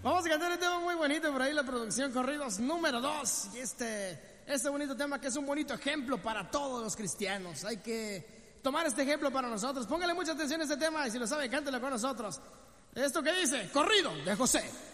Vamos a cantar un tema muy bonito por ahí, la producción Corridos número 2. Y este bonito tema que es un bonito ejemplo para todos los cristianos. Hay que tomar este ejemplo para nosotros. Póngale mucha atención a este tema y si lo sabe, cántelo con nosotros. Esto que dice, Corrido de José.